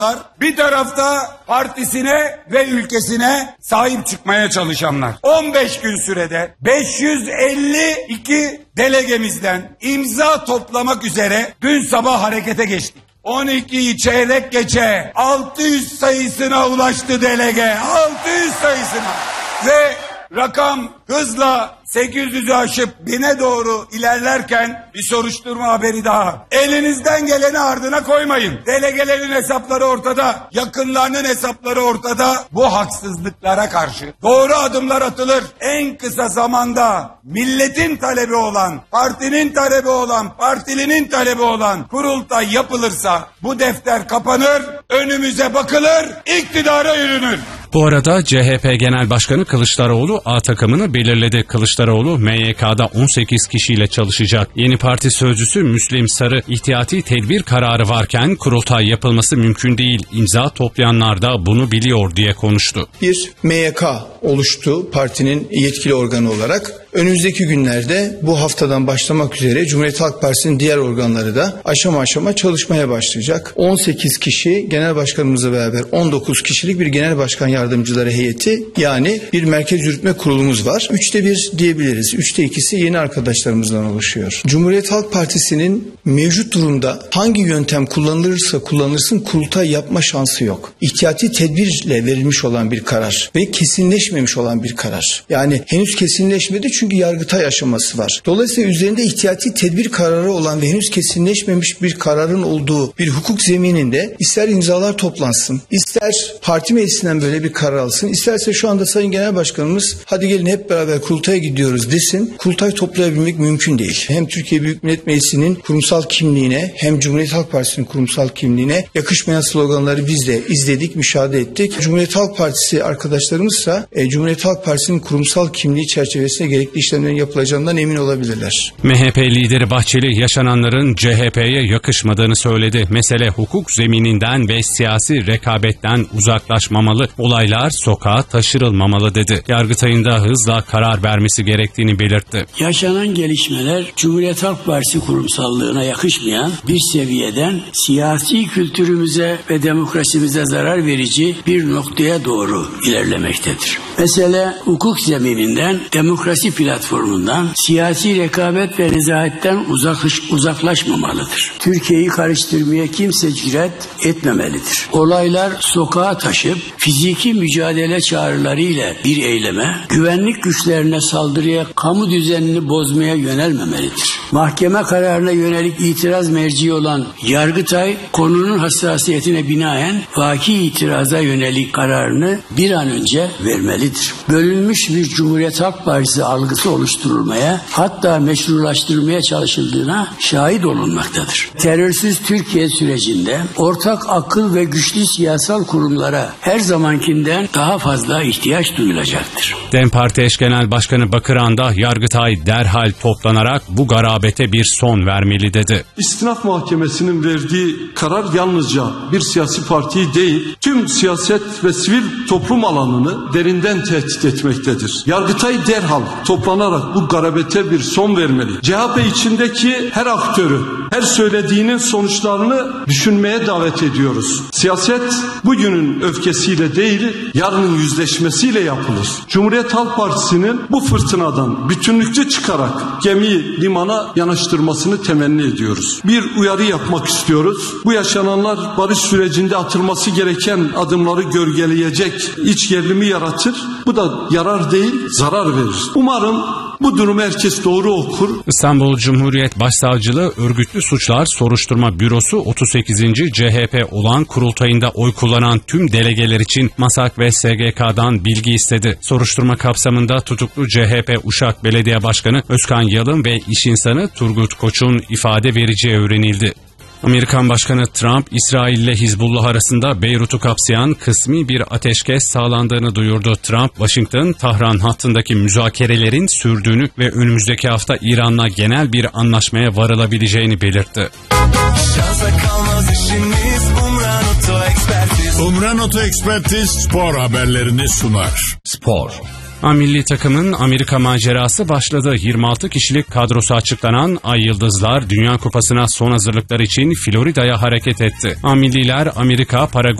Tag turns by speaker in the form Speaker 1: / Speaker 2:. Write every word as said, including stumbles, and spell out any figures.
Speaker 1: bir tarafta partisine ve ülkesine sahip çıkmaya çalışanlar. on beş gün sürede beş yüz elli iki delegemizden imza toplamak üzere dün sabah harekete geçtik. on ikiyi çeyrek geçe altı yüz sayısına ulaştı delege. altı yüz sayısına. Ve rakam hızla sekiz yüzü aşıp bine doğru ilerlerken bir soruşturma haberi daha. Elinizden geleni ardına koymayın. Delegelerin hesapları ortada, yakınlarının hesapları ortada. Bu haksızlıklara karşı doğru adımlar atılır. En kısa zamanda milletin talebi olan, partinin talebi olan, partilinin talebi olan kurultay yapılırsa bu defter kapanır, önümüze bakılır, iktidara yürünür.
Speaker 2: Bu arada C H P Genel Başkanı Kılıçdaroğlu A takımını belirledi. Kılıçdaroğlu M Y K'da on sekiz kişiyle çalışacak. Yeni parti sözcüsü Müslim Sarı, ihtiyati tedbir kararı varken kurultay yapılması mümkün değil. İmza toplayanlar da bunu biliyor diye konuştu.
Speaker 3: Bir M Y K oluştu partinin yetkili organı olarak. Önümüzdeki günlerde bu haftadan başlamak üzere Cumhuriyet Halk Partisi'nin diğer organları da aşama aşama çalışmaya başlayacak. on sekiz kişi genel başkanımızla beraber on dokuz kişilik bir genel başkan yardımcıları heyeti, yani bir merkez yürütme kurulumuz var. Üçte bir diyebiliriz. Üçte ikisi yeni arkadaşlarımızdan oluşuyor. Cumhuriyet Halk Partisi'nin mevcut durumda hangi yöntem kullanılırsa kullanılsın kurultay yapma şansı yok. İhtiyati tedbirle verilmiş olan bir karar ve kesinleşmemiş olan bir karar. Yani henüz kesinleşmedi çünkü Yargıtay aşaması var. Dolayısıyla üzerinde ihtiyati tedbir kararı olan ve henüz kesinleşmemiş bir kararın olduğu bir hukuk zemininde ister imzalar toplansın, ister parti meclisinden böyle bir karar alsın, isterse şu anda Sayın Genel Başkanımız hadi gelin hep beraber kurultaya gidiyoruz desin, kurultay toplayabilmek mümkün değil. Hem Türkiye Büyük Millet Meclisi'nin kurumsal kimliğine hem Cumhuriyet Halk Partisi'nin kurumsal kimliğine yakışmayan sloganları biz de izledik, müşahede ettik. Cumhuriyet Halk Partisi arkadaşlarımızsa e, Cumhuriyet Halk Partisi'nin kurumsal kimliği çerçevesinde gerekli işlemlerin yapılacağından emin olabilirler.
Speaker 2: M H P lideri Bahçeli yaşananların C H P'ye yakışmadığını söyledi. Mesele hukuk zemininden ve siyasi rekabetten uzaklaşmamalı, olaylar sokağa taşırılmamalı dedi. Yargıtay'ın da hızla karar vermesi gerektiğini belirtti.
Speaker 4: Yaşanan gelişmeler Cumhuriyet Halk Partisi kurumsallığına yakışmayan bir seviyeden siyasi kültürümüze ve demokrasimize zarar verici bir noktaya doğru ilerlemektedir. Mesele hukuk zemininden, demokrasi platformundan, siyasi rekabet ve nezahetten uzaklaş, uzaklaşmamalıdır. Türkiye'yi karıştırmaya kimse cüret etmemelidir. Olaylar sokağa taşıp fiziki mücadele çağrılarıyla bir eyleme, güvenlik güçlerine saldırıya, kamu düzenini bozmaya yönelmemelidir. Mahkeme kararına yönelik itiraz merci olan Yargıtay, konunun hassasiyetine binaen vaki itiraza yönelik kararını bir an önce vermelidir. Bölünmüş bir Cumhuriyet Halk Partisi algısı oluşturulmaya, hatta meşrulaştırılmaya çalışıldığına şahit olunmaktadır. Terörsüz Türkiye sürecinde ortak akıl ve güçlü siyasal kurumlara her zamankinden daha fazla ihtiyaç duyulacaktır.
Speaker 2: DEM Parti Eş Genel Başkanı Bakıran da Yargıtay derhal toplanarak bu garabete bir son vermeli dedi.
Speaker 5: İstinaf Mahkemesi'nin verdiği karar yalnızca bir siyasi partiyi değil, tüm siyaset ve sivil toplum alanını derinden tehdit etmektedir. Yargıtay derhal toplanarak bu garabete bir son vermeli. C H P içindeki her aktörü, her söylediğinin sonuçlarını düşünmeye davet ediyoruz. Siyaset bugünün öfkesiyle değil, yarının yüzleşmesiyle yapılır. Cumhuriyet Halk Partisi'nin bu fırtınadan bütünlükçe çıkarak gemiyi limana yanaştırmasını temenni ediyoruz. Bir uyarı yapmak istiyoruz. Bu yaşananlar barış sürecinde atılması gereken adımları gölgeleyecek iç gerilimi yaratır. Bu da yarar değil, zarar verir. Umarım bu durumu herkes doğru okur.
Speaker 2: İstanbul Cumhuriyet Başsavcılığı Örgütlü Suçlar Soruşturma Bürosu otuz sekizinci C H P olan kurultayında oy kullanan tüm delegeler için MASAK ve S G K'dan bilgi istedi. Soruşturma kapsamında tutuklu C H P Uşak Belediye Başkanı Özkan Yalın ve iş insanı Turgut Koç'un ifade vereceği öğrenildi. Amerikan Başkanı Trump, İsrail ile Hizbullah arasında Beyrut'u kapsayan kısmi bir ateşkes sağlandığını duyurdu. Trump, Washington-Tahran hattındaki müzakerelerin sürdüğünü ve önümüzdeki hafta İran'la genel bir anlaşmaya varılabileceğini belirtti.
Speaker 6: Umran Oto Ekspertiz spor haberlerini sunar.
Speaker 7: Spor.
Speaker 2: A milli takımın Amerika macerası başladı. yirmi altı kişilik kadrosu açıklanan Ay Yıldızlar Dünya Kupası'na son hazırlıklar için Florida'ya hareket etti. A milliler Amerika, Paraguay